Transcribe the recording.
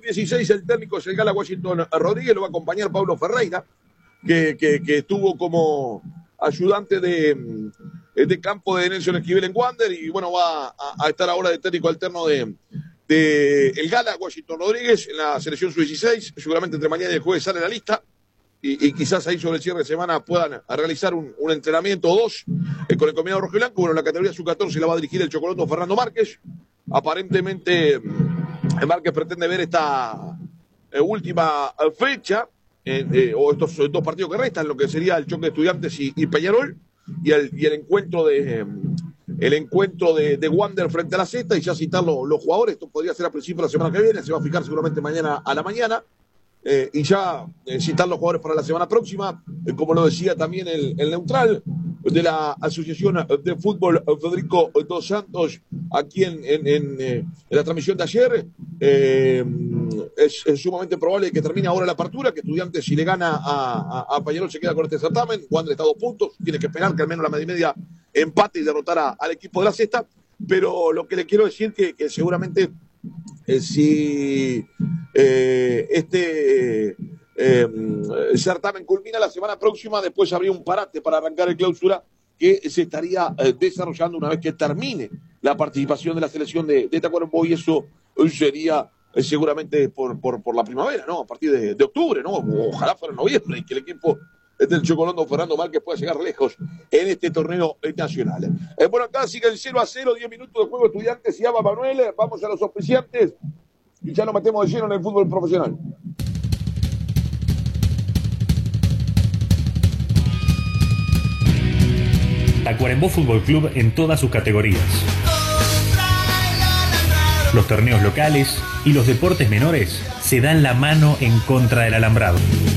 sub-16 el técnico es el Gala Washington Rodríguez, lo va a acompañar Pablo Ferreira, que estuvo como ayudante de campo de Nelson Esquivel en Wander, y bueno, va a estar ahora de técnico alterno de el Gala Washington Rodríguez en la selección sub-16. Seguramente entre mañana y el jueves sale la lista, y quizás ahí sobre el cierre de semana puedan realizar un entrenamiento o dos con el combinado rojo y blanco. Bueno, la categoría sub-14 la va a dirigir el chocoloto Fernando Márquez. Aparentemente Márquez pretende ver esta última fecha o estos dos partidos que restan, lo que sería el choque de Estudiantes y Peñarol, y el encuentro de Wander frente a la Z, y ya citar los jugadores. Esto podría ser a principios de la semana que viene, se va a fijar seguramente mañana a la mañana, y ya citar los jugadores para la semana próxima, como lo decía también el neutral de la Asociación de Fútbol Federico dos Santos aquí en la transmisión de ayer. Es sumamente probable que termine ahora la apertura, que Estudiantes, si le gana a Peñarol, se queda con este certamen. Wander está a 2 puntos, tiene que esperar que al menos la media y media empate y derrotar al equipo de la Sexta. Pero lo que le quiero decir que seguramente si este certamen culmina la semana próxima, después habría un parate para arrancar el clausura que se estaría desarrollando una vez que termine la participación de la selección de Tacuarembó, y eso sería seguramente por la primavera, ¿no? A partir de octubre, ¿no? Ojalá fuera en noviembre, y que el equipo del chocolondo Fernando Márquez pueda llegar lejos en este torneo nacional. Bueno, acá sigue el 0-0, 10 minutos de juego Estudiantes y Aba Manuel. Vamos a los auspiciantes y ya nos metemos de lleno en el fútbol profesional. Tacuarembó Fútbol Club en todas sus categorías. Los torneos locales y los deportes menores se dan la mano en contra del alambrado.